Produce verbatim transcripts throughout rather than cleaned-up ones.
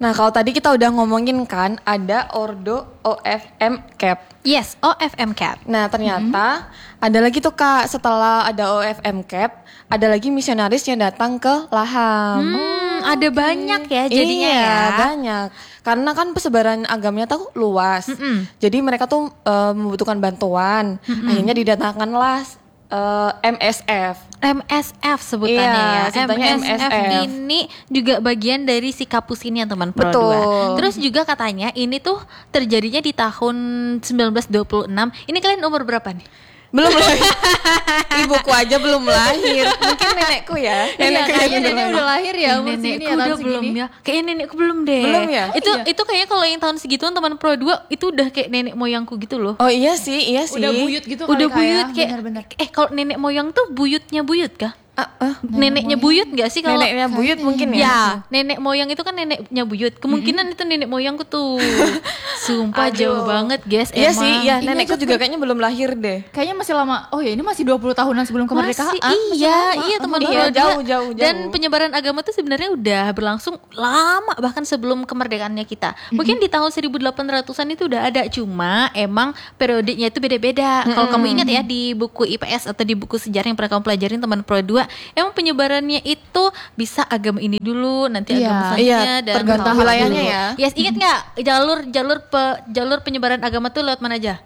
Nah, kalau tadi kita udah ngomongin kan ada Ordo O F M Cap. Yes, O F M Cap. Nah, ternyata mm-hmm. ada lagi tuh Kak, setelah ada O F M Cap, ada lagi misionaris yang datang ke Laham. Hmm, ada banyak ya jadinya iya, ya. banyak. Karena kan persebaran agamanya tuh luas. Mm-mm. Jadi mereka tuh uh, membutuhkan bantuan. Mm-mm. Akhirnya didatangkanlah uh, M S F. M S F sebutannya iya, ya. sebutannya M S F, M S F ini juga bagian dari si Kapus ini ya teman Pro dua. Terus juga katanya ini tuh terjadinya di tahun sembilan belas dua puluh enam. Ini kalian umur berapa nih? Belum lahir. Ibuku aja belum lahir. Mungkin nenekku ya. Nenekku ya, kayaknya nenek udah lahir ya. Eh, nenekku ya, udah belum ya. Kayaknya nenekku belum deh. Belum ya? Itu oh, iya. itu kayaknya kalau yang tahun segituan teman Pro dua itu udah kayak nenek moyangku gitu loh. Oh iya sih, iya sih. Udah buyut gitu udah kali buyut ya. kayak Bener-bener. Eh kalau nenek moyang tuh buyutnya buyut kah? Uh, uh, neneknya buyut nggak sih kalau neneknya buyut mungkin ya? Ya, nenek moyang itu kan neneknya buyut. Kemungkinan mm-hmm. itu nenek moyangku tuh. Sumpah jauh banget, guys. Iya emang. sih, iya nenekku juga kayaknya belum lahir deh. Kayaknya masih lama. Oh ya, ini masih dua puluh tahunan sebelum kemerdekaan. Masih, iya, iya teman iya, jauh, jauh, jauh. Dan penyebaran agama tuh sebenarnya udah berlangsung lama bahkan sebelum kemerdekaannya kita. Mm-hmm. Mungkin di tahun seribu delapan ratusan itu udah ada, cuma emang periodenya itu beda-beda. Mm-hmm. Kalau kamu ingat ya di buku I P S atau di buku sejarah yang pernah kamu pelajarin teman Pro dua, emang penyebaran penyebarannya itu bisa agama ini dulu, nanti iya, agama selanjutnya iya, dan tergantung wilayahnya ya. Yes, ingat nggak jalur jalur pe, jalur penyebaran agama tuh lewat mana aja?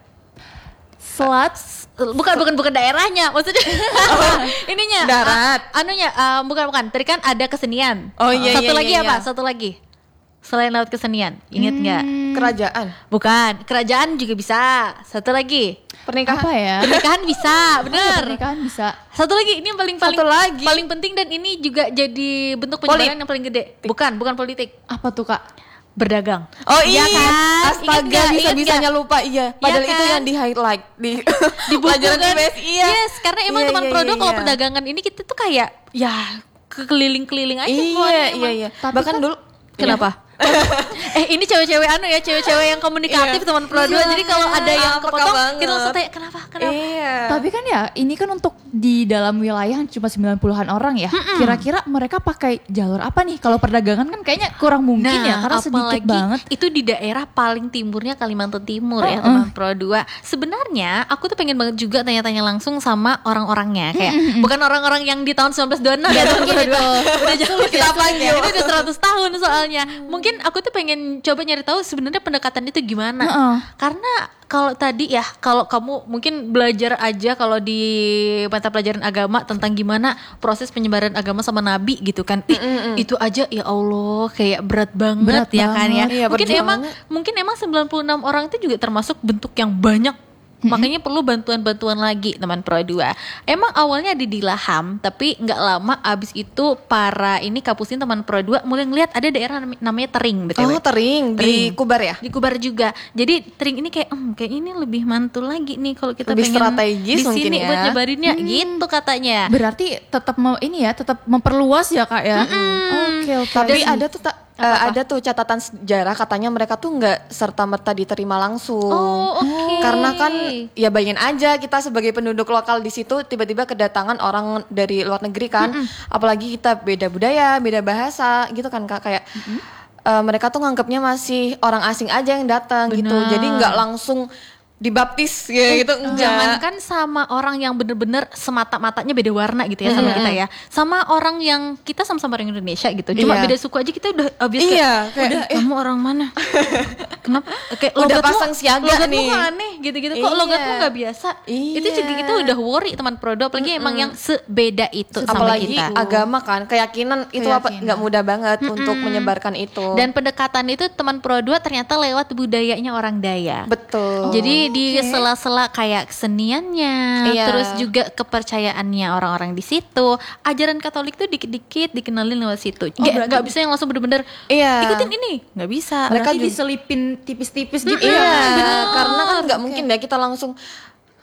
Selat, bukan bukan bukan daerahnya, maksudnya oh, ininya darat. Uh, anunya uh, bukan bukan. Tadi kan ada kesenian. Oh iya. Satu iya, lagi iya, apa? iya. Satu lagi. Selain lewat kesenian, ingat nggak? Hmm, kerajaan. Bukan, kerajaan juga bisa. Satu lagi. Pernikahan. Apa ya? Pernikahan bisa, bener. Oh, pernikahan bisa. Satu lagi, ini yang paling paling Satu lagi. paling penting dan ini juga jadi bentuk penyebaran yang paling gede. Bukan, bukan politik. Apa tuh Kak? Berdagang. Oh iya, kan? astaga bisa-bisanya lupa iya. Padahal ya kan? itu yang di highlight di di buku pelajaran kan? I P S iya. Yes, karena emang iya, teman iya, Prodo iya, kalau iya. perdagangan ini kita tuh kayak ya keliling-keliling aja Iya, semuanya iya, emang. iya. Tapi Bahkan kan- dulu Kenapa? eh ini cewek-cewek anu ya, cewek-cewek yang komunikatif Iya. teman Pro dua. Jadi kalau ada yang Peka kepotong, banget. kita langsung tanya kenapa? Kenapa? Iya. Tapi kan ya, ini kan untuk di dalam wilayah yang cuma sembilan puluhan orang ya. Mm-mm. Kira-kira mereka pakai jalur apa nih? Kalau perdagangan kan kayaknya kurang mungkin ya, karena sedikit apalagi banget. itu di daerah paling timurnya Kalimantan Timur ya Uh-uh. teman Pro dua. Sebenarnya aku tuh pengen banget juga tanya-tanya langsung sama orang-orangnya. Kayak bukan orang-orang yang di tahun sembilan belas dua puluh enam ya teman Pro dua. Udah jauh kita panggil. Itu udah seratus tahun soalnya. Mungkin aku tuh pengen coba nyari tahu sebenarnya pendekatan itu gimana. Uh-uh. Karena kalau tadi ya, kalau kamu mungkin belajar aja kalau di mata pelajaran agama tentang gimana proses penyebaran agama sama nabi gitu kan. Ih, itu aja ya Allah kayak berat banget Berat ya kan ya. banget. Iya, mungkin berat emang banget. mungkin emang sembilan puluh enam orang itu juga termasuk bentuk yang banyak. Makanya perlu bantuan-bantuan lagi teman Pro dua. Emang awalnya ada di Laham, tapi nggak lama abis itu para ini kapusin teman Pro dua mulai ngeliat ada daerah nam- namanya Tering B T W. Oh, Tering di Tering. Kubar ya? Di Kubar juga. Jadi Tering ini kayak hmm, kayak ini lebih mantul lagi nih kalau kita Lebih pengen strategis di sini mungkin ya. buat nyebarinnya gitu katanya. Berarti tetap mau ini ya, tetap memperluas ya Kak ya. Oke, oke. Tapi Dan- ada tuh ta- eh, ada tuh catatan sejarah katanya mereka tuh nggak serta merta diterima langsung. Oh, oke. Karena kan ya bayangin aja kita sebagai penduduk lokal di situ tiba-tiba kedatangan orang dari luar negeri kan. Apalagi kita beda budaya, beda bahasa gitu kan Kak, kayak eh, mereka tuh nganggapnya masih orang asing aja yang datang gitu. Benar. Jadi nggak langsung dibaptis ya gitu enggak. Jangankan sama orang yang bener-bener semata-matanya beda warna gitu ya sama kita ya. Sama orang yang kita sama-sama orang Indonesia gitu. Cuma Iya. beda suku aja kita udah obvious Iya, kayak, kayak, udah kamu orang mana? Kenapa? Kayak Udah logatmu- pasang siaga logatmu nih. kok aneh gitu-gitu. Kok Iya. logatmu gak biasa? Itu juga Iya. kita udah worry teman Prodo. Apalagi emang yang sebeda itu sama Apalagi kita. agama kan, keyakinan itu apa Keyakinan. nggak mudah banget untuk menyebarkan itu. Dan pendekatan itu teman Pro dua ternyata lewat budayanya orang Dayak. betul. Jadi di sela-sela kayak keseniannya, Iya. terus juga kepercayaannya orang-orang di situ, ajaran Katolik tuh dikit-dikit dikenalin lewat situ. Nggak berarti- nggak bisa yang langsung bener-bener Iya. ikutin ini, nggak bisa. Mereka Berarti juga- diselipin tipis-tipis gitu Iya, ya. bener. karena kan nggak mungkin ya kita langsung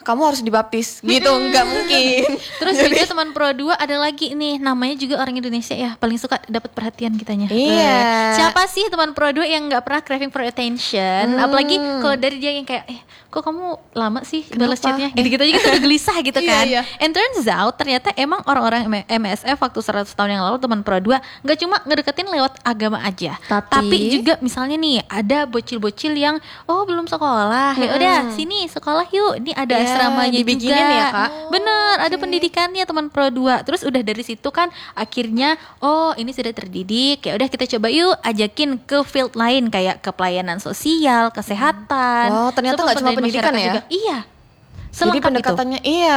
kamu harus dibaptis gitu, nggak mungkin. Terus juga teman Pro dua ada lagi nih, namanya juga orang Indonesia ya, paling suka dapat perhatian kitanya. Iya. Eh, siapa sih teman Pro dua yang nggak pernah craving for attention? Hmm. Apalagi kalau dari dia yang kayak, eh kok kamu lama sih balas Kenapa? chatnya? Gitu-gitu aja kita gelisah gitu Iya, kan. iya. And turns out ternyata emang orang-orang M S F waktu seratus tahun yang lalu teman Pro dua nggak cuma ngedeketin lewat agama aja, Tapi- juga misalnya nih ada bocil-bocil yang oh belum sekolah, ya udah sini sekolah yuk, ini ada Ya, asramanya dibikinin juga ya, Kak. bener ada pendidikannya teman Pro dua. Terus udah dari situ kan akhirnya oh ini sudah terdidik, ya udah kita coba yuk ajakin ke field lain kayak ke pelayanan sosial, kesehatan. Oh, ternyata Support nggak cuma dari pendidikan masyarakat ya? juga. Iya, Jadi selengkap itu. pendekatannya iya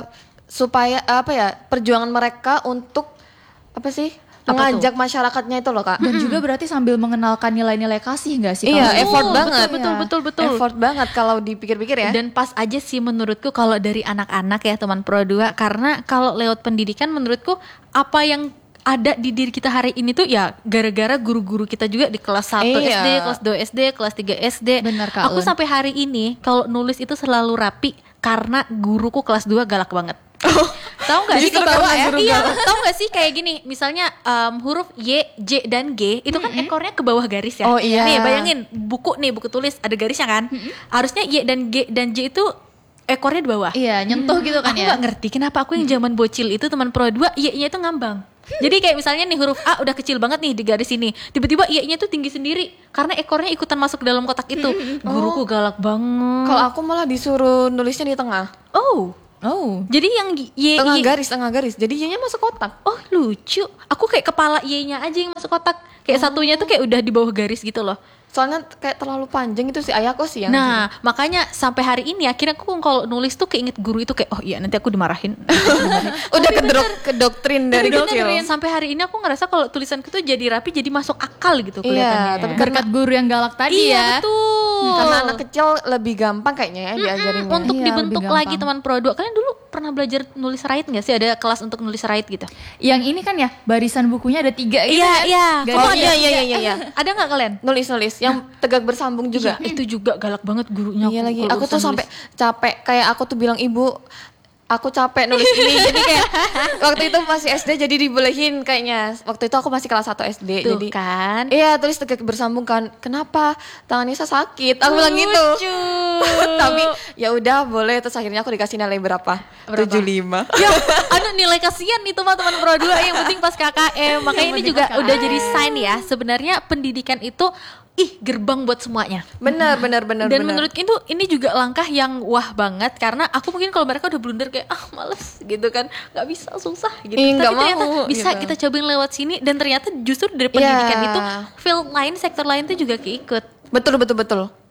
supaya apa ya, perjuangan mereka untuk apa sih? Apa Mengajak masyarakatnya itu loh, Kak. Dan juga berarti sambil mengenalkan nilai-nilai kasih nggak sih? Iya, kalau- effort Oh, banget. betul betul betul, betul. Effort banget kalau dipikir-pikir ya. Dan pas aja sih menurutku kalau dari anak-anak ya teman Pro dua, karena kalau lewat pendidikan menurutku apa yang ada di diri kita hari ini tuh ya gara-gara guru-guru kita juga di kelas satu Iya. S D, kelas dua S D, kelas tiga S D. Benar, Kak Aku Un. sampai hari ini kalau nulis itu selalu rapi karena guruku kelas dua galak banget. Tahu nggak Jadi sih kalau ketawa ya? guru iya, tahu nggak sih kayak gini, misalnya em, huruf Y, J dan G itu kan ekornya ke bawah garis ya. Oh, iya. Nih bayangin buku nih, buku tulis ada garisnya kan. Harusnya Y dan G dan J itu ekornya di bawah. Iya, nyentuh gitu kan Aku ya. nggak ngerti kenapa aku yang zaman bocil itu teman Pro dua Y-nya itu ngambang. Jadi kayak misalnya nih huruf A udah kecil banget nih di garis ini, tiba-tiba Y-nya tuh tinggi sendiri karena ekornya ikutan masuk ke dalam kotak itu. Guruku galak banget. Kalau aku malah disuruh nulisnya di tengah. Oh, Oh. jadi yang Y, Tengah Y- garis, tengah garis. Jadi Y-nya masuk kotak. Oh lucu. Aku kayak kepala Y-nya aja yang masuk kotak. Kayak satunya tuh kayak udah di bawah garis gitu loh. Soalnya kayak terlalu panjang itu sih ayahku sih yang. Nah, makanya sampai hari ini akhirnya aku kalau nulis tuh keinget guru itu kayak oh iya nanti aku dimarahin. udah ke ke doktrin dari Bener, kecil. bener. Sampai hari ini aku ngerasa kalau tulisanku tuh jadi rapi, jadi masuk akal gitu Iya, kelihatannya. tapi Berkat guru yang galak tadi iya ya. betul. Karena anak kecil lebih gampang kayaknya ya diajarinnya. Untuk Iya, dibentuk lebih lagi gampang. teman Pro dua. Kalian dulu pernah belajar nulis write nggak sih? Ada kelas untuk nulis write gitu? Yang ini kan ya, barisan bukunya ada tiga gitu Iya, kan? iya. Garisnya Oh Kamu iya ada iya iya iya. iya. Ada nggak kalian? Nulis nulis yang tegak bersambung juga. Iya, itu juga galak banget gurunya. Iya lagi. kalau Aku tuh urusan sampai capek kayak aku tuh bilang ibu, aku capek nulis ini. Jadi kayak waktu itu masih S D jadi dibolehin kayaknya. Waktu itu aku masih kelas satu S D. nulis. Tuh Jadi kan. iya tulis tegak bersambung kan. Kenapa? Tangannya saya sakit. Aku bilang gitu. Lucu. Tapi ya udah boleh, terus akhirnya aku dikasih nilai berapa? Berapa? tujuh puluh lima. Ya, anu nilai kasihan nih teman-teman Pro dua, yang penting pas K K M. Makanya ini juga udah jadi sign ya. Sebenarnya pendidikan itu ih gerbang buat semuanya. Benar benar benar Dan benar. menurut itu ini juga langkah yang wah banget, karena aku mungkin kalau mereka udah blunder kayak ah males gitu kan, nggak bisa, susah gitu. Ih, nggak Tapi ternyata mau, bisa gitu. kita cobain lewat sini, dan ternyata justru dari pendidikan Iya. itu field lain, sektor lain tuh juga keikut. Betul betul betul.